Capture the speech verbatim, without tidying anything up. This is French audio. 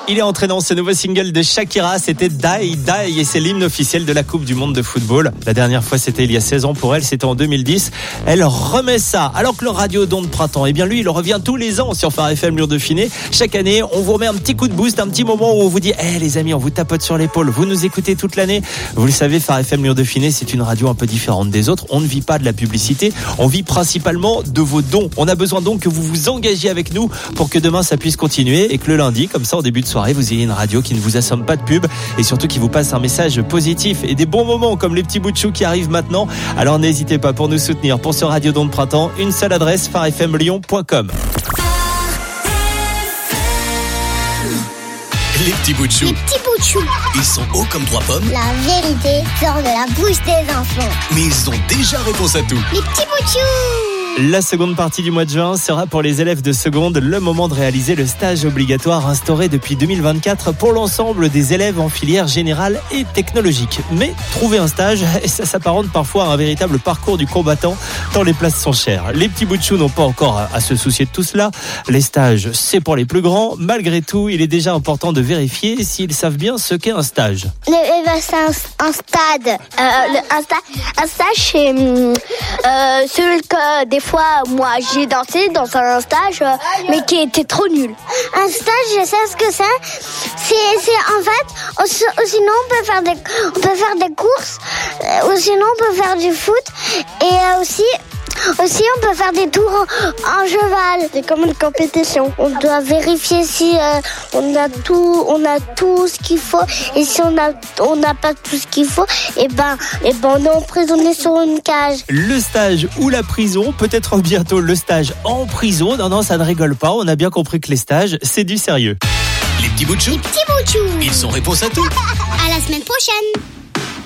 Il est entré dans ce nouveau single de Shakira, c'était Die Die et c'est l'hymne officiel de la Coupe du Monde de football. La dernière fois c'était il y a seize ans pour elle, c'était en deux mille dix. Elle remet ça, alors que le Radiodon de printemps, eh bien lui il revient tous les ans sur Phare F M Lure Dauphiné. Chaque année on vous remet un petit coup de boost, un petit moment où on vous dit eh hey, les amis, on vous tapote sur l'épaule, vous nous écoutez toute l'année. Vous le savez, Phare F M Lure Dauphiné c'est une radio un peu différente des autres. On ne vit pas de la publicité, on vit principalement de vos dons. On a besoin donc que vous vous engagiez avec nous pour que demain ça puisse continuer et que le lundi, comme ça en début de soirée, vous ayez une radio qui ne vous assomme pas de pub et surtout qui vous passe un message positif et des bons moments comme les petits bouts de chou qui arrivent maintenant. Alors n'hésitez pas pour nous soutenir pour ce Radiodon de printemps, une seule adresse, phare f m lyon point com. Les petits bouts de chou. Les petits bouts de chou. Ils sont hauts comme trois pommes. La vérité sort de la bouche des enfants. Mais ils ont déjà réponse à tout. Les petits bouts de chou. La seconde partie du mois de juin sera pour les élèves de seconde le moment de réaliser le stage obligatoire instauré depuis deux mille vingt-quatre pour l'ensemble des élèves en filière générale et technologique. Mais trouver un stage, ça s'apparente parfois à un véritable parcours du combattant tant les places sont chères. Les petits bouts de chou n'ont pas encore à se soucier de tout cela. Les stages, c'est pour les plus grands. Malgré tout, il est déjà important de vérifier s'ils savent bien ce qu'est un stage. Le, eh ben, c'est un, un stade. Euh, le, un, sta- un stage, c'est euh, celui que des fois, moi, j'ai dansé dans un stage, euh, mais qui était trop nul. Un stage, je sais ce que c'est. C'est, c'est en fait, ou, ou sinon on peut faire des, on peut faire des courses, euh, ou sinon on peut faire du foot, et euh, aussi. Aussi, on peut faire des tours en, en cheval. C'est comme une compétition. On doit vérifier si euh, on a tout, on a tout ce qu'il faut. Et si on a, on n'a pas tout ce qu'il faut, et ben, et ben, on est emprisonné sur une cage. Le stage ou la prison, peut-être bientôt le stage en prison. Non, non, ça ne rigole pas. On a bien compris que les stages, c'est du sérieux. Les petits bouts de chou. Les petits bouts de chou. Ils ont réponse à tout. À la semaine prochaine.